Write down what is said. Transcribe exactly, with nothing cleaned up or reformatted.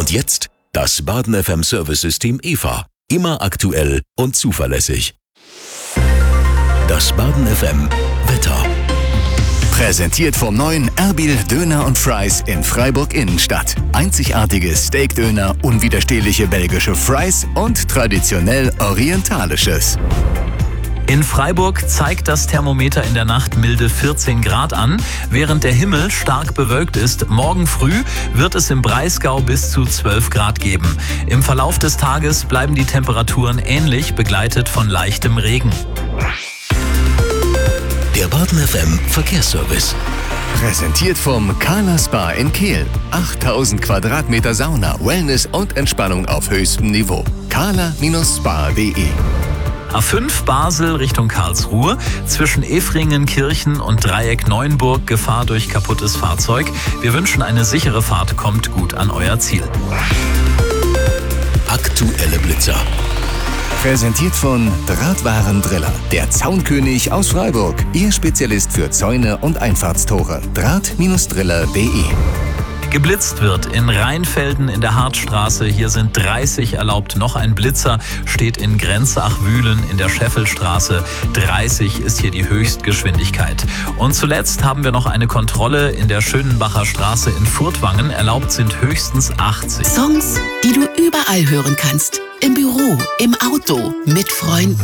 Und jetzt das Baden F M Service-System E V A. Immer aktuell und zuverlässig. Das Baden F M Wetter. Präsentiert vom neuen Erbil Döner und Fries in Freiburg Innenstadt. Einzigartige Steakdöner, unwiderstehliche belgische Fries und traditionell orientalisches. In Freiburg zeigt das Thermometer in der Nacht milde vierzehn Grad an, während der Himmel stark bewölkt ist. Morgen früh wird es im Breisgau bis zu zwölf Grad geben. Im Verlauf des Tages bleiben die Temperaturen ähnlich, begleitet von leichtem Regen. Der Baden F M Verkehrsservice. Präsentiert vom Kala Spa in Kehl. achttausend Quadratmeter Sauna, Wellness und Entspannung auf höchstem Niveau. kala Spa punkt de A fünf Basel Richtung Karlsruhe, zwischen Efringenkirchen und Dreieck Neuenburg Gefahr durch kaputtes Fahrzeug. Wir wünschen eine sichere Fahrt, kommt gut an euer Ziel. Aktuelle Blitzer. Präsentiert von Drahtwarendriller, der Zaunkönig aus Freiburg. Ihr Spezialist für Zäune und Einfahrtstore. Draht Driller punkt de. Geblitzt wird in Rheinfelden in der Hartstraße. Hier sind dreißig erlaubt. Noch ein Blitzer steht in Grenzach-Wühlen in der Scheffelstraße. dreißig ist hier die Höchstgeschwindigkeit. Und zuletzt haben wir noch eine Kontrolle in der Schönenbacher Straße in Furtwangen. Erlaubt sind höchstens achtzig. Songs, die du überall hören kannst. Im Büro, im Auto, mit Freunden.